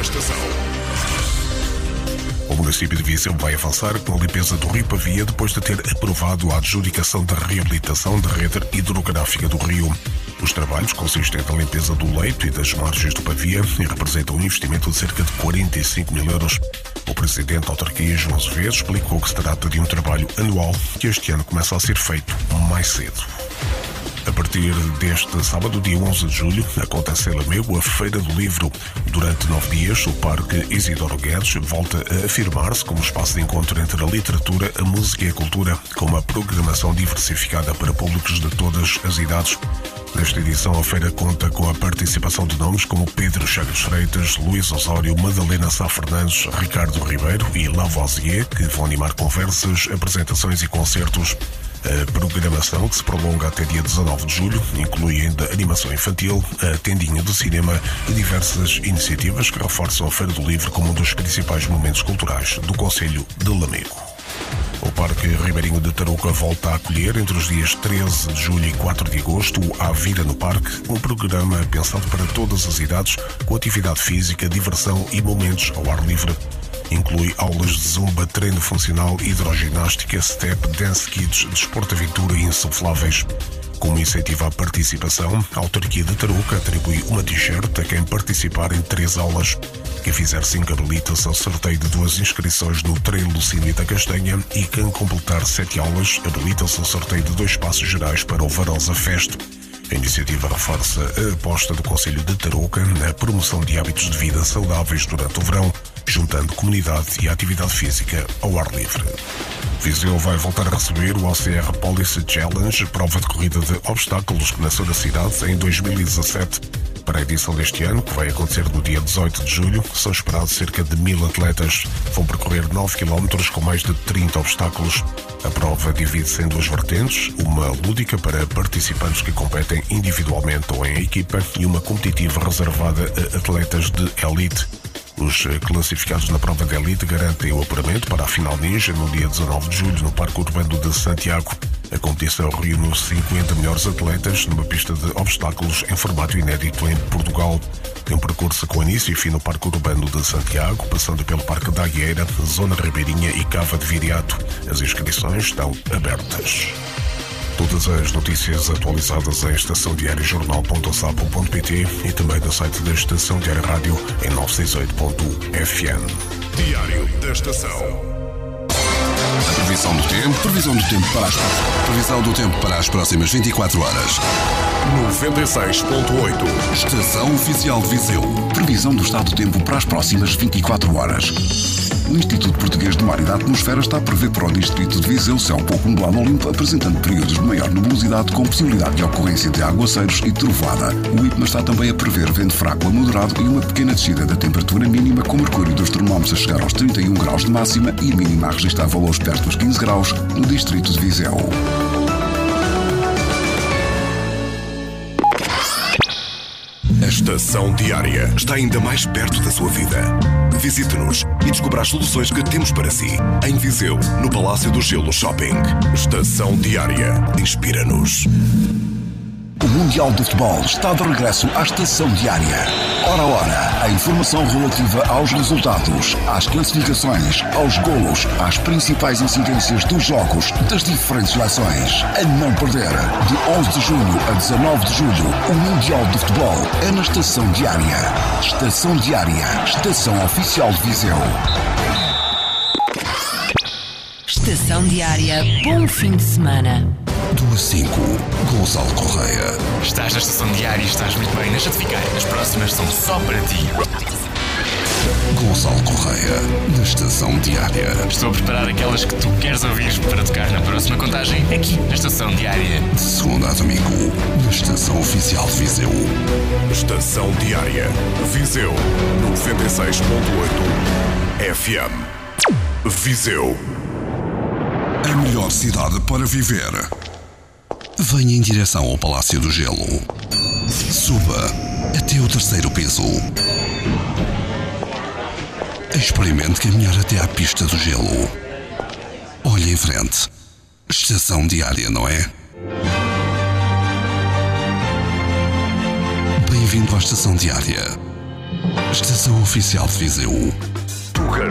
estação. O município de Viseu vai avançar com a limpeza do Rio Pavia depois de ter aprovado a adjudicação da reabilitação da rede hidrográfica do rio. Os trabalhos consistem na limpeza do leito e das margens do Pavia e representam um investimento de cerca de 45 mil euros. O presidente da autarquia, João Azevedo, explicou que se trata de um trabalho anual que este ano começa a ser feito mais cedo. A partir deste sábado, dia 11 de julho, acontece em Lamego a Feira do Livro. Durante 9 dias, o Parque Isidoro Guedes volta a afirmar-se como espaço de encontro entre a literatura, a música e a cultura, com uma programação diversificada para públicos de todas as idades. Nesta edição, a feira conta com a participação de nomes como Pedro Chagas Freitas, Luís Osório, Madalena Sá Fernandes, Ricardo Ribeiro e Lavoisier, que vão animar conversas, apresentações e concertos. A programação, que se prolonga até dia 19 de julho, inclui ainda animação infantil, a tendinha do cinema e diversas iniciativas que reforçam a Feira do Livro como um dos principais momentos culturais do concelho de Lamego. O Parque Ribeirinho de Tarouca volta a acolher entre os dias 13 de julho e 4 de agosto o À Vira no Parque, um programa pensado para todas as idades, com atividade física, diversão e momentos ao ar livre. Inclui aulas de zumba, treino funcional, hidroginástica, step, dance kits, desporto, aventura e insufláveis. Como incentivo à participação, a autarquia de Tarouca atribui uma t-shirt a quem participar em 3 aulas. Quem fizer 5 habilita-se ao sorteio de 2 inscrições no treino Lucínio da Castanha e quem completar 7 aulas habilita-se ao sorteio de 2 passos gerais para o Varosa Fest. A iniciativa reforça a aposta do Concelho de Tarouca na promoção de hábitos de vida saudáveis durante o verão, juntando comunidade e atividade física ao ar livre. Viseu vai voltar a receber o OCR Policy Challenge, prova de corrida de obstáculos que nasceu da cidade em 2017. Para a edição deste ano, que vai acontecer no dia 18 de julho, são esperados cerca de 1000 atletas. Vão percorrer 9 km com mais de 30 obstáculos. A prova divide-se em 2 vertentes, uma lúdica para participantes que competem individualmente ou em equipa e uma competitiva reservada a atletas de elite. Os classificados na prova de elite garantem o apuramento para a final ninja no dia 19 de julho no Parque Urbano de Santiago. A competição reúne os 50 melhores atletas numa pista de obstáculos em formato inédito em Portugal. Tem um percurso com início e fim no Parque Urbano de Santiago, passando pelo Parque da Agueira, Zona Ribeirinha e Cava de Viriato. As inscrições estão abertas. Todas as notícias atualizadas em estaçãodiariojornal.sapo.pt e também no site da Estação Diária Rádio em 968.fm. Diário da Estação. A previsão do tempo para as próximas 24 horas. 96.8. Estação Oficial de Viseu. Previsão do estado do tempo para as próximas 24 horas. O Instituto Português do Mar e da Atmosfera está a prever para o distrito de Viseu céu pouco nublado ou limpo, apresentando períodos de maior nebulosidade com possibilidade de ocorrência de aguaceiros e trovoada. O IPMA está também a prever vento fraco a moderado e uma pequena descida da temperatura mínima, com o mercúrio dos termómetros a chegar aos 31 graus de máxima e a mínima a registrar valores perto dos 15 graus no distrito de Viseu. A Estação Diária está ainda mais perto da sua vida. Visite-nos e descubra as soluções que temos para si. Em Viseu, no Palácio do Gelo Shopping. Estação Diária. Inspira-nos. O Mundial de Futebol está de regresso à Estação Diária. Hora a hora, a informação relativa aos resultados, às classificações, aos golos, às principais incidências dos jogos das diferentes seleções. A não perder, de 11 de junho a 19 de julho, o Mundial de Futebol é na Estação Diária. Estação Diária, estação oficial de Viseu. Estação Diária, bom fim de semana. 2-5, Gonçalo Correia. Estás na Estação Diária e estás muito bem. Deixa-te ficar. As próximas são só para ti. Gonçalo Correia, na Estação Diária. Estou a preparar aquelas que tu queres ouvir para tocar na próxima contagem aqui na Estação Diária. De segunda a domingo, na Estação Oficial de Viseu. Estação Diária. Viseu 96.8 FM. Viseu. A melhor cidade para viver. Venha em direção ao Palácio do Gelo. Suba até o 3º piso. Experimente caminhar até à pista do gelo. Olhe em frente. Estação Diária, não é? Bem-vindo à Estação Diária. Estação Oficial de Viseu.